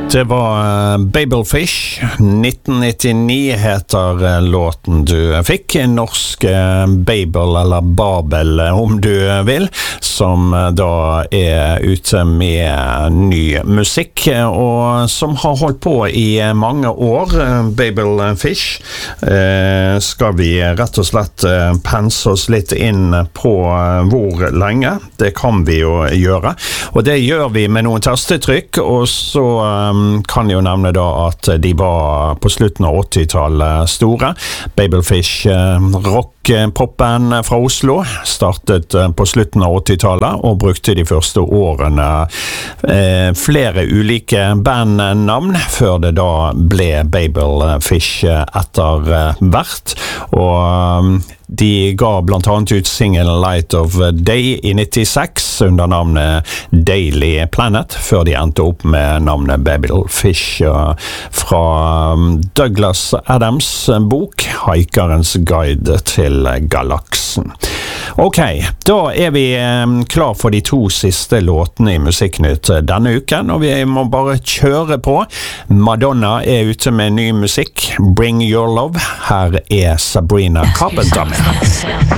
Det var Babelfish. 1999 heter låten du fikk. Norsk Babel, eller Babel om du vil, som da ute med ny musikk, og som har holdt på i mange år. Babelfish skal vi rett og slett pense oss litt inn på hvor lenge. Det kan vi jo gjøre, og det gjør vi med noen tastetrykk, og så kan jo nevne da at de var på slutten av 80-tallet store. Babelfish rock-poppen fra Oslo startet på slutten av 80-tallet og brukte de første årene flere ulike bandnavn før det da ble Babelfish etter hvert, og de ga blant annet ut singelen Light of Day i 96 under navnet Daily Planet, før de endte opp med navnet Babelfish fra Douglas Adams bok Hikerens Guide til Galaksen. Ok, da vi klar for de 2 siste låtene i Musikknytt denne uken, og vi må bare kjøre på. Madonna ute med ny musikk, Bring Your Love. Her Sabrina Carpenter med.